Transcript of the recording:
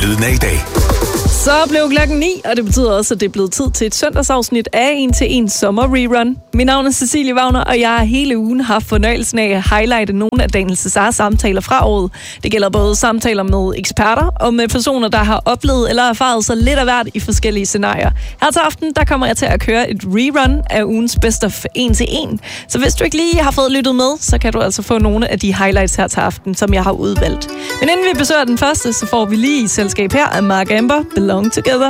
Lyden af i dag. Så blev klokken 9, og det betyder også, at det er blevet tid til et søndagsafsnit af En til En Sommer Rerun. Mit navn er Cecilie Wagner, og jeg har hele ugen haft fornøjelsen af at highlighte nogle af Daniel Cesars samtaler fra året. Det gælder både samtaler med eksperter og med personer, der har oplevet eller erfaret sig lidt af hvert i forskellige scenarier. Her til aften, der kommer jeg til at køre et rerun af ugens Best of En til En. Så hvis du ikke lige har fået lyttet med, så kan du altså få nogle af de highlights her til aften, som jeg har udvalgt. Men inden vi besøger den første, så får vi lige selskab her af Mark Amber, Belong Together.